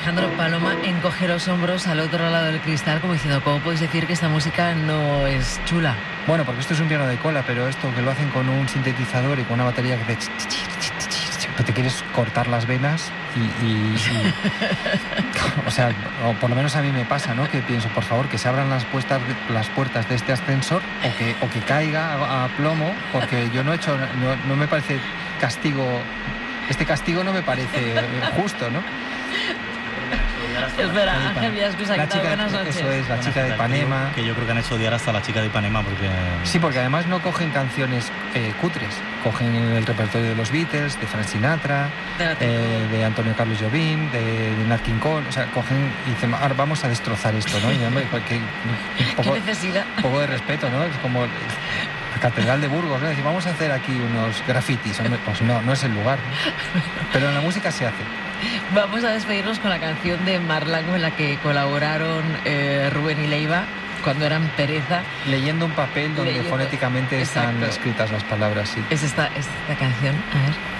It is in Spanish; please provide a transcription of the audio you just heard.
Alejandro Paloma encoge los hombros al otro lado del cristal como diciendo, ¿cómo puedes decir que esta música no es chula? Bueno, porque esto es un piano de cola, pero esto que lo hacen con un sintetizador y con una batería que te quieres cortar las venas y o sea, o por lo menos a mí me pasa, ¿no? Que pienso, por favor, que se abran las puertas de este ascensor o que caiga a plomo, porque yo no he hecho, no me parece castigo, este castigo no me parece justo, ¿no? Espera, Ángel Villaescusa, ¿qué tal? Buenas noches. Eso es, la chica de Ipanema. Que yo creo que han hecho odiar hasta a la chica de Ipanema porque... Sí, porque además no cogen canciones cutres. Cogen el repertorio de los Beatles, de Frank Sinatra, de Antonio Carlos Jobim, de Nat King Cole. O sea, cogen y dicen, ahora vamos a destrozar esto, ¿no? Y hombre, porque ¿qué necesidad? Un poco de respeto, ¿no? Es como la Catedral de Burgos, ¿no? Decir, vamos a hacer aquí unos grafitis. Hombre, pues no es el lugar, ¿no? Pero en la música se hace. Vamos a despedirnos con la canción de Marlago en la que colaboraron Rubén y Leiva cuando eran Pereza. Leyendo un papel donde fonéticamente están escritas las palabras, sí. Es esta canción, a ver.